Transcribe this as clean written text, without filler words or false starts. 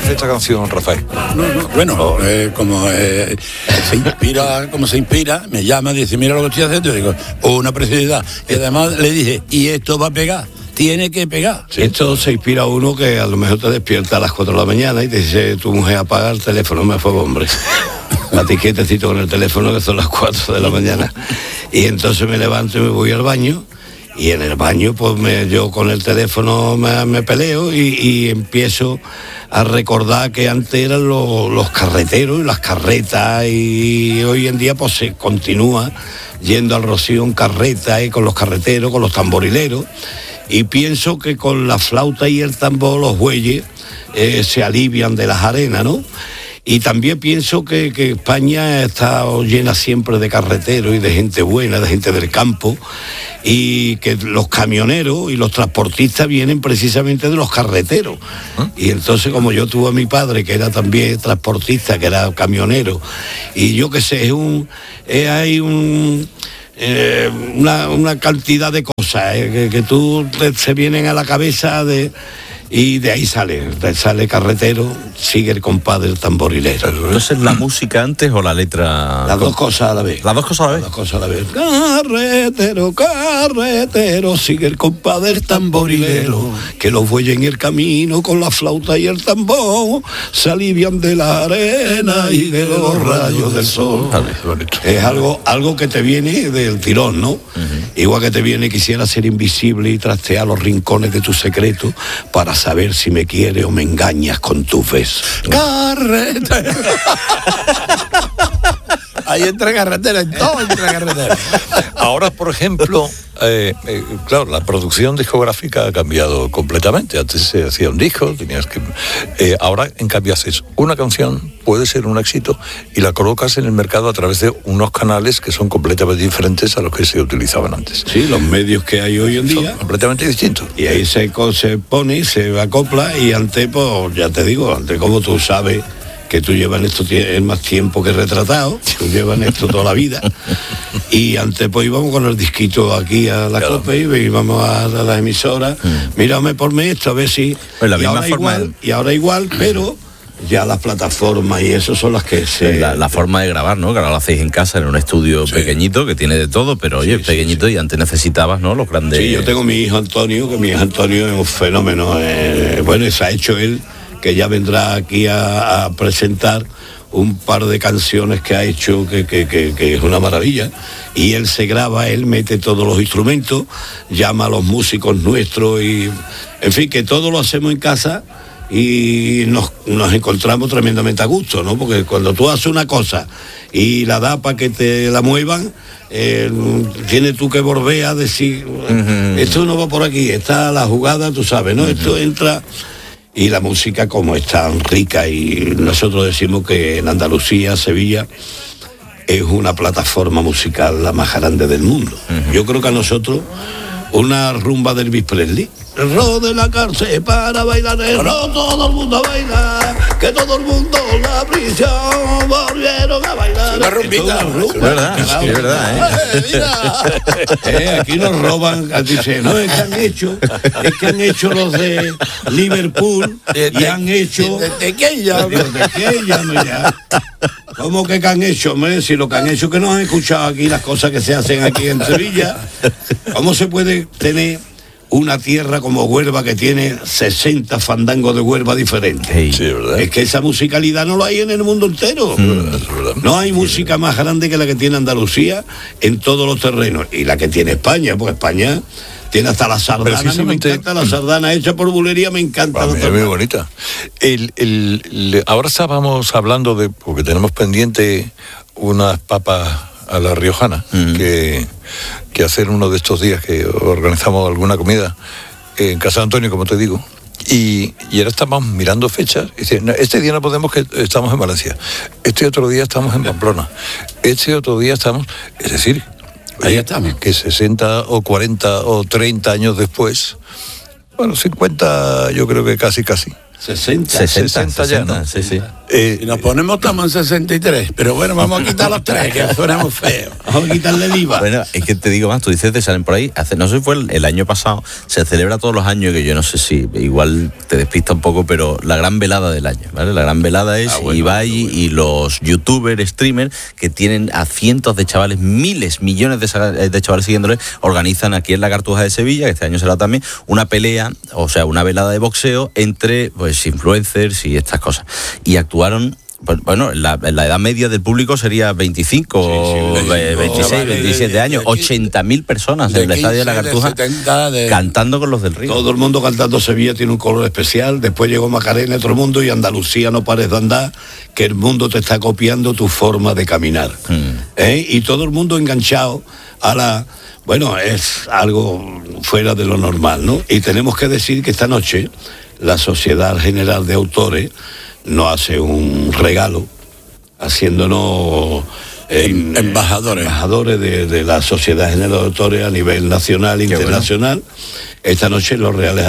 parece esta canción, Rafael? Bueno, se inspira, me llama, dice, mira lo que estoy haciendo, y digo, una preciosidad. Y además le dije, y esto va a pegar, tiene que pegar. Sí. Esto se inspira a uno que a lo mejor te despierta a las 4 de la mañana y te dice, tu mujer apaga el teléfono, me fue hombre. A ti quietecito con el teléfono que son las 4 de la mañana. Y entonces me levanto y me voy al baño. Y en el baño, pues yo con el teléfono me peleo y empiezo a recordar que antes eran los carreteros y las carretas, y hoy en día pues se continúa yendo al Rocío en carreta y con los carreteros, con los tamborileros. Y pienso que con la flauta y el tambor los bueyes se alivian de las arenas, ¿no? Y también pienso que España está llena siempre de carreteros y de gente buena, de gente del campo, y que los camioneros y los transportistas vienen precisamente de los carreteros. Y entonces, como yo tuve a mi padre, que era también transportista, que era camionero, y yo qué sé, hay una cantidad de cosas que se vienen a la cabeza y de ahí sale carretero, sigue el compadre el tamborilero. Entonces, ¿la música antes o la letra? Las dos cosas a la vez. ¿Las dos cosas a la vez? Las cosas a la vez. Carretero, carretero, sigue el compadre el tamborilero, que los bueyes en el camino con la flauta y el tambor se alivian de la arena y de los rayos del sol. Es algo que te viene del tirón, ¿no? Igual que te viene, quisiera ser invisible y trastear los rincones de tu secreto para saber si me quieres o me engañas con tus besos. Carretera. Ahí entra carretera, en todo entra carretera. Ahora, por ejemplo, claro, la producción discográfica ha cambiado completamente. Antes se hacía un disco, tenías que... ahora, en cambio, haces una canción, puede ser un éxito, y la colocas en el mercado a través de unos canales que son completamente diferentes a los que se utilizaban antes. Sí, los medios que hay hoy en día. Son completamente distintos. Y ahí se pone, se acopla, y antes, pues, ya te digo, antes, como tú sabes que tú llevas en esto más tiempo que retratado, tú llevas en esto toda la vida, y antes pues íbamos con el disquito aquí a la COPE y íbamos a las emisoras, mírame, ponme esto, a ver si... Pues la misma forma y ahora igual, pero ya las plataformas y eso son las que se... La forma de grabar, ¿no? Que ahora lo hacéis en casa, en un estudio pequeñito, que tiene de todo, pero oye, pequeñito, y antes necesitabas, ¿no? Los grandes... Sí, yo tengo mi hijo Antonio, que mi hijo Antonio es un fenómeno, bueno, y se ha hecho él, que ya vendrá aquí a presentar un par de canciones que ha hecho que es una maravilla, y él se graba, él mete todos los instrumentos, llama a los músicos nuestros, y en fin, que todo lo hacemos en casa y nos encontramos tremendamente a gusto, ¿no? Porque cuando tú haces una cosa y la das para que te la muevan, tienes tú que volver a decir, esto no va por aquí, está la jugada, tú sabes, ¿no? Esto entra... Y la música, como es tan rica, y nosotros decimos que en Andalucía, Sevilla, es una plataforma musical la más grande del mundo. Yo creo que a nosotros, una rumba de Elvis Presley, el rock de la cárcel para bailar, el rock, todo el mundo a bailar, que todo el mundo la prisión volvieron a bailar. Una rumbita. Es verdad, Aquí nos roban, dice, no, es que han hecho los de Liverpool y han hecho... ¿De quién ya? ¿De quién ya? ¿Cómo que han hecho, hombre? Si lo que han hecho es que no han escuchado aquí las cosas que se hacen aquí en Sevilla. ¿Cómo se puede tener una tierra como Huelva que tiene 60 fandangos de Huelva diferentes? Sí, ¿verdad? Es que esa musicalidad no la hay en el mundo entero. No hay música más grande que la que tiene Andalucía en todos los terrenos, y la que tiene España, pues España tiene hasta la sardana. Precisamente, me encanta la sardana hecha por bulería, me encanta. Es muy bonita. Ahora estábamos hablando porque tenemos pendiente unas papas a la riojana, que hacer uno de estos días que organizamos alguna comida en Casa de Antonio, como te digo, y ahora estamos mirando fechas, y dice, no, este día no podemos, que estamos en Valencia, este otro día estamos en Pamplona, este otro día estamos, es decir, ahí estamos, que 60 o 40 o 30 años después, bueno, 50 yo creo que casi, 60 ya, ¿no? Sí, sí. Si nos ponemos, estamos en 63, pero bueno, vamos a quitar los 3, que sonamos feos. Vamos a quitarle el IVA. Bueno, es que te digo más, tú dices, te salen por ahí, no sé si fue el año pasado, se celebra todos los años, que yo no sé si, igual te despista un poco, pero la gran velada del año, ¿vale? La gran velada es Ibai y los youtubers, streamers, que tienen a cientos de chavales, miles, millones de chavales siguiéndoles, organizan aquí en la Cartuja de Sevilla, que este año será también, una pelea, o sea, una velada de boxeo entre, pues, influencers y estas cosas. Y actuaron, bueno, la edad media del público sería 25, 26, 27 años, 80.000 personas en el estadio de la Cartuja, cantando con los del Río. Todo el mundo cantando Sevilla tiene un color especial. Después llegó Macarena, otro mundo, y Andalucía no pares de andar, que el mundo te está copiando tu forma de caminar. Y todo el mundo enganchado a la... Bueno, es algo fuera de lo normal, ¿no? Y tenemos que decir que esta noche la Sociedad General de Autores nos hace un regalo, haciéndonos embajadores de la Sociedad General de Autores a nivel nacional e internacional. Esta noche los Reales